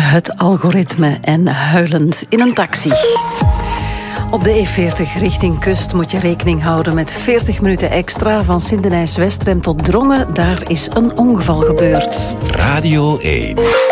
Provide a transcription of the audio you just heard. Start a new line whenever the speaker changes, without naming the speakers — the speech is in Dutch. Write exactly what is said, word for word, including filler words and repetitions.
Het algoritme en huilend in een taxi. Op de E veertig richting kust moet je rekening houden met veertig minuten extra van Sint-Denijs-Westrem tot Drongen. Daar is een ongeval gebeurd.
Radio één.